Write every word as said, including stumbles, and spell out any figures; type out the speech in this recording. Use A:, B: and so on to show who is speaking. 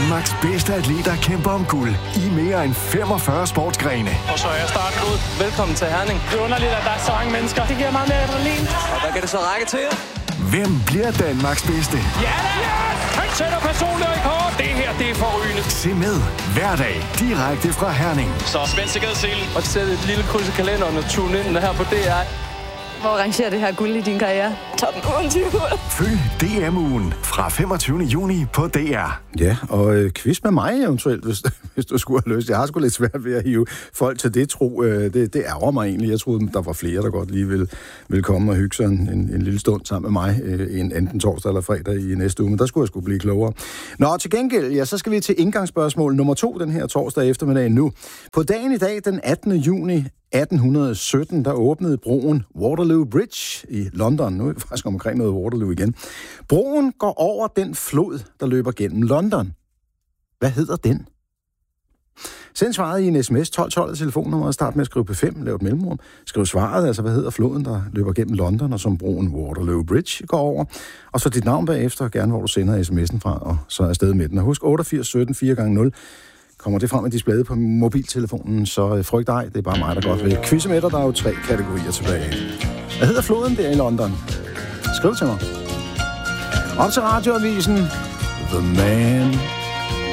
A: Danmarks bedste atleter kæmper om guld i mere end femogfyrre sportsgrene.
B: Og så er starten ud. Velkommen til Herning.
C: Det er underligt, at der er så mange mennesker. Det giver meget mere adrenalin.
B: Og hvad kan det så række til?
A: Hvem bliver Danmarks bedste?
C: Ja da! Yes! Han sætter personlig rekord. Det her, det er forrygende.
A: Se med hver dag direkte fra Herning.
B: Så spænd sikkerhedsselen. Og sæt et lille kryds i kalenderen og tune ind her på D R.
D: Hvor rangerer det her guld i din karriere?
E: Toppen otteogtyve.
A: Følg D M-ugen fra femogtyvende juni på D R.
F: Ja, og øh, quiz med mig eventuelt, hvis, hvis du skulle have lyst. Jeg har sgu lidt svært ved at hive folk til det, tro. Øh, det, det ærger mig egentlig. Jeg troede, der var flere, der godt lige ville, ville komme og hygge sig en, en, en lille stund sammen med mig, øh, en, enten torsdag eller fredag i næste uge, men der skulle jeg sgu blive klogere. Nå, til gengæld, ja, så skal vi til indgangsspørgsmål nummer to den her torsdag eftermiddag nu. På dagen i dag, den attende juni atten sytten, der åbnede broen Waterloo Bridge i London. Nu er vi faktisk omkring noget Waterloo igen. Broen går over den flod, der løber gennem London. Hvad hedder den? Send svaret i en sms tolv tolv telefonnummer og start med at skrive P fem, lav et mellemrum. Skriv svaret, altså hvad hedder floden, der løber gennem London, og som broen Waterloo Bridge går over. Og så dit navn bagefter, gerne hvor du sender sms'en fra, og så er afsted med den. Og husk otteogfirs sytten fire gange nul. Kommer det frem i displayet på mobiltelefonen, så frygt ej, det er bare mig, der godt vil quizze med dig. Der er jo tre kategorier tilbage. Hvad hedder floden der i London? Skriv til mig. Op til radioavisen. The Man